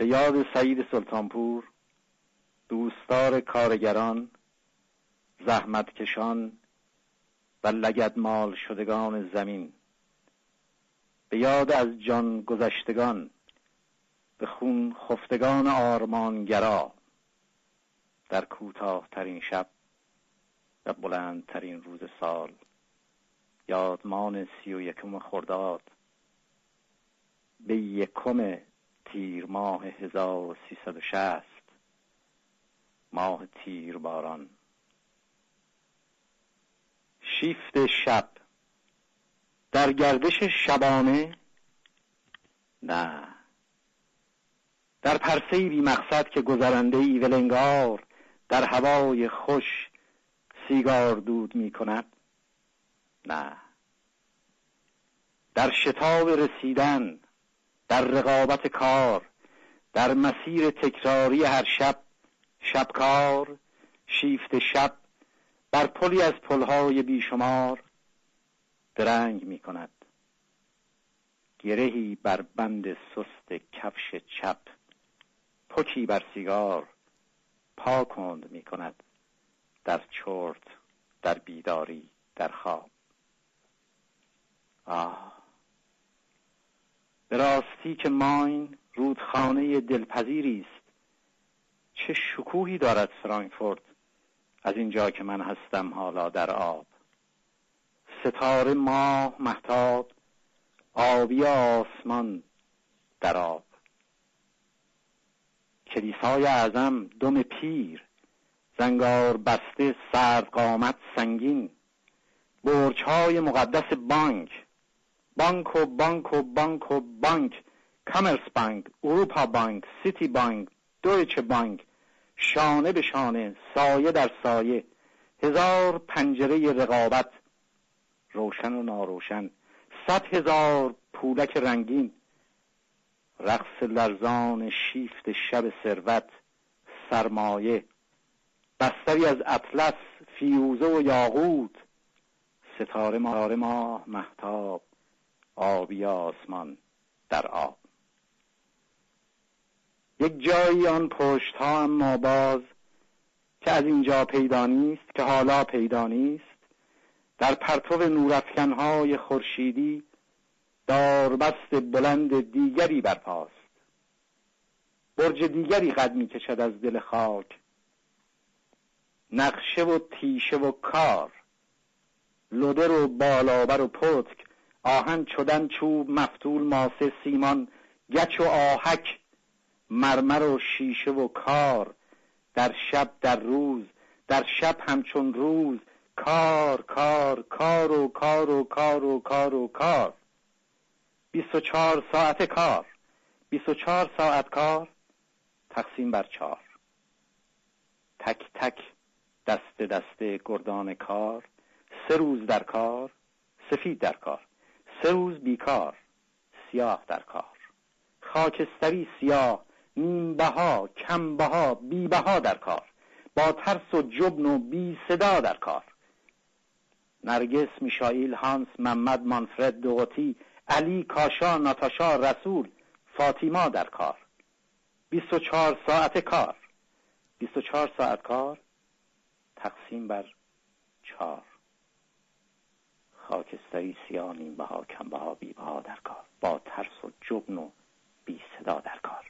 به یاد سعید سلطانپور، دوستدار کارگران، زحمتکشان و لگدمال شدگان زمین، به یاد از جان گذشتگان، به خون خفتگان آرمانگرا، در کوتاه‌ترین شب و بلندترین روز سال، یادمان 31 خرداد به 1 تیر ماه 1360، ماه تیر باران. شیفت شب در گردش شبانه، نه، در پرسه‌ای بی مقصد که گذرنده‌ای ولنگار در هوای خوش سیگار دود می کند، نه، در شتاب رسیدن، در رقابت کار، در مسیر تکراری هر شب، شبکار، شیفت شب بر پلی از پلهای بیشمار درنگ می کند. گرهی بر بند سست کفش چپ، پکی بر سیگار پا کند می کند، در چرت، در بیداری، در خواب. به راستی که ماین رودخانه دلپذیری است. چه شکوهی دارد فرانکفورت از اینجا که من هستم حالا در آب. ستاره، ماه، مهتاب، آبی آسمان در آب. کلیسای اعظم دم پیر، زنگار بسته، سرد قامت سنگین. برج‌های مقدس بانک، بانک و بانک و بانک و بانک، کامرس بانک، اروپا بانک، سیتی بانک، دویچه بانک، شانه به شانه، سایه در سایه، 1000 پنجره رقابت، روشن و ناروشن، 100,000 پولک رنگین. رقص لرزان شیفت شب ثروت، سرمایه، بستری از اطلس، فیروزه و یاقوت. ستاره، ماه، مهتاب، آبی آسمان در آب. یک جایی آن پشت ها اما باز که از اینجا پیدا نیست، که حالا پیدا نیست، در پرتو نورافکنهای خورشیدی داربست بلند دیگری برپاست. برج دیگری قد می کشد از دل خاک. نقشه و تیشه و کار، لودر و بالابر و پتک، آهن، چدن، چوب، مفتول، ماسه، سیمان، گچ و آهک، مرمر و شیشه و کار. در شب، در روز، در شب همچون روز، کار کار کار و کار و کار و کار و کار. 24 ساعت کار، 24 ساعت کار تقسیم بر 4. تک تک، دسته دسته گردان کار. 3 روز در کار، سفید در کار. 3 روز بیکار، سیاه در کار. خاکستری، سیاه، نیم بها، کم بها، بی بها در کار. با ترس و جبن و بی صدا در کار. نرگس، میشائیل، هانس، محمد، مانفرد، دوغوتی، علی، کاشا، ناتاشا، رسول، فاطیما در کار. 24 ساعت کار، 24 ساعت کار تقسیم بر 4. خاکستری، سیاه، نیم بها، کم بها، بی بها در کار. با ترس و جبن و بی صدا در کار.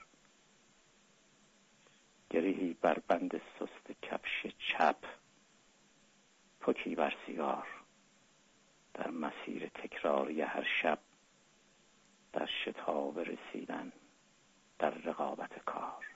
گرهی بر بند سست کفش چپ، پکی بر سیگار، در مسیر تکراری هر شب، در شتاب رسیدن، در رقابت کار.